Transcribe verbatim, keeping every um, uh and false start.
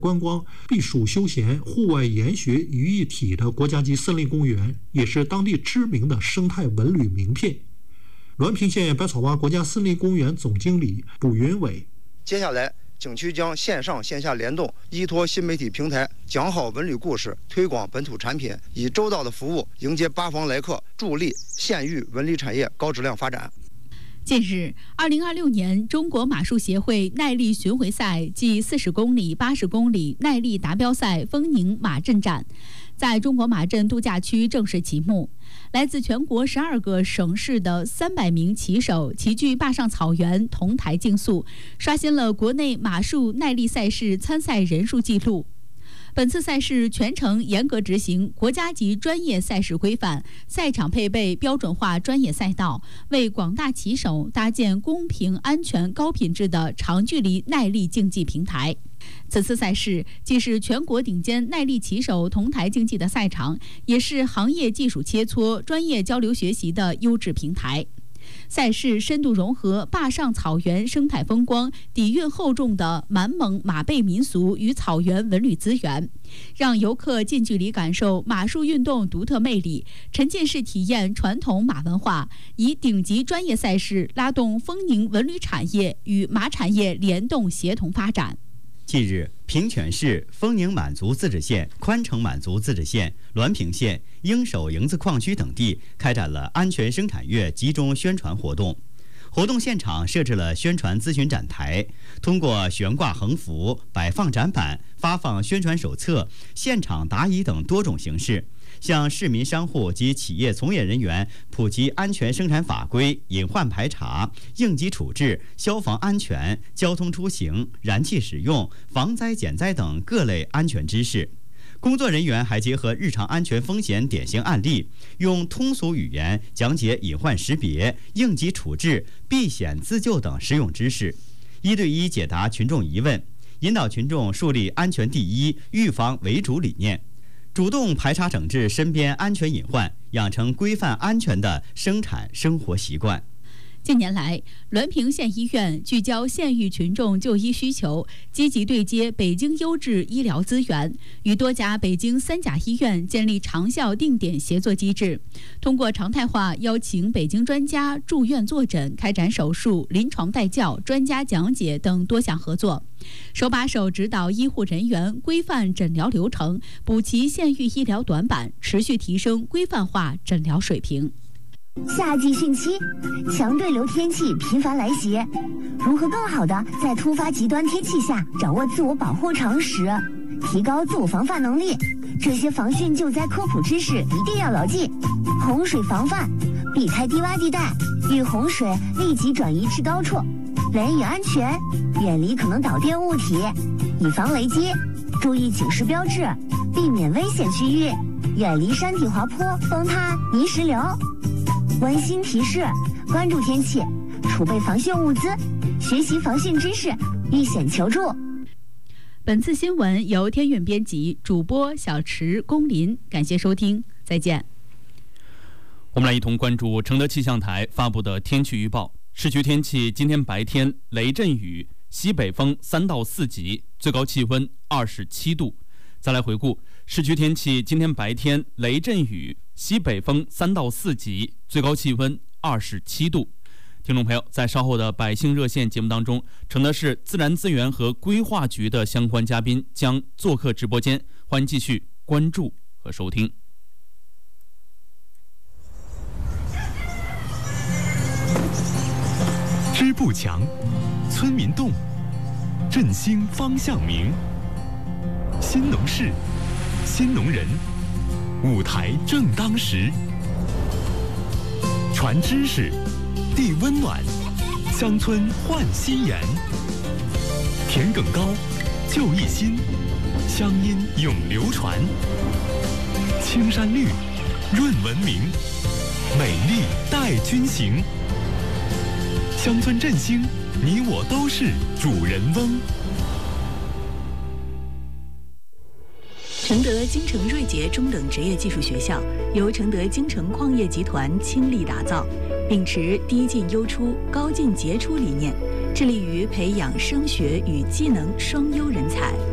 观光、避暑休闲、户外研学于一体的国家级森林公园，也是当地知名的生态文旅名片。滦平县百草洼国家森林公园总经理卜云伟： 接下来景区将线上线下联动，依托新媒体平台，讲好文旅故事，推广本土产品，以周到的服务迎接八方来客，助力县域文旅产业高质量发展。 近日，二零二六年中国马术协会耐力巡回赛暨四十公里、八十公里耐力达标赛丰宁马镇站在中国马镇度假区正式启幕。来自全国十二个省市的三百名骑手齐聚坝上草原，同台竞速，刷新了国内马术耐力赛事参赛人数纪录。本次赛事全程严格执行国家级专业赛事规范，赛场配备标准化专业赛道，为广大骑手搭建公平、安全、高品质的长距离耐力竞技平台。此次赛事既是全国顶尖耐力骑手同台竞技的赛场，也是行业技术切磋、专业交流学习的优质平台。赛事深度融合坝上草原生态风光，底蕴厚重的满蒙马背民俗与草原文旅资源，让游客近距离感受马术运动独特魅力，沉浸式体验传统马文化，以顶级专业赛事拉动丰宁文旅产业与马产业联动协同发展。 近日，平泉市、丰宁满族自治县、宽城满族自治县、滦平县、鹰首营子矿区等地开展了安全生产月集中宣传活动。活动现场设置了宣传咨询展台，通过悬挂横幅、摆放展板、发放宣传手册、现场答疑等多种形式，向市民商户及企业从业人员普及安全生产法规、隐患排查、应急处置、消防安全、交通出行、燃气使用、防灾减灾等各类安全知识。工作人员还结合日常安全风险典型案例，用通俗语言讲解隐患识别、应急处置、避险自救等实用知识，一对一解答群众疑问，引导群众树立安全第一、预防为主理念，主动排查整治身边安全隐患，养成规范安全的生产生活习惯。 近年来，滦平县医院聚焦县域群众就医需求，积极对接北京优质医疗资源，与多家北京三甲医院建立长效定点协作机制，通过常态化邀请北京专家住院坐诊、开展手术、临床带教、专家讲解等多项合作，手把手指导医护人员规范诊疗流程，补齐县域医疗短板，持续提升规范化诊疗水平。 夏季汛期，强对流天气频繁来袭，如何更好的在突发极端天气下掌握自我保护常识，提高自我防范能力？这些防汛救灾科普知识一定要牢记。洪水防范，避开低洼地带，遇洪水立即转移至高处，雷雨安全，远离可能导电物体，以防雷击，注意警示标志，避免危险区域，远离山体滑坡、崩塌、泥石流。温馨提示：关注天气，储备防汛物资，学习防汛知识，遇险求助。 本次新闻由天韵编辑，主播小池、龚林，感谢收听，再见。 我们来一同关注承德气象台发布的天气预报。市区天气：今天白天雷阵雨，西北风三到四级，最高气温二十七度。再来回顾市区天气：今天白天雷阵雨，西北风三到四级，最高气温二十七度。听众朋友，在稍后的百姓热线节目当中，承德市自然资源和规划局的相关嘉宾将做客直播间，欢迎继续关注和收听。 支部强，村民动，振兴方向明。新农事，新农人，舞台正当时。传知识，递温暖，乡村焕新颜。田埂高，就一心，乡音永流传。青山绿，润文明，美丽带军行。乡村振兴，你我都是主人翁。 承德京城瑞杰中等职业技术学校由承德京城矿业集团倾力打造，秉持低进优出、高进杰出理念，致力于培养升学与技能双优人才。